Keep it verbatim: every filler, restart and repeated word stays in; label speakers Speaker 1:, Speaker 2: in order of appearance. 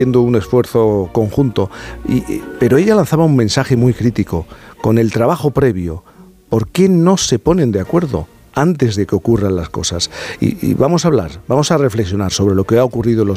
Speaker 1: haciendo un esfuerzo conjunto, y, pero ella lanzaba un mensaje muy crítico, con el trabajo previo. ¿Por qué no se ponen de acuerdo antes de que ocurran las cosas? Y, y vamos a hablar, vamos a reflexionar sobre lo que ha ocurrido en los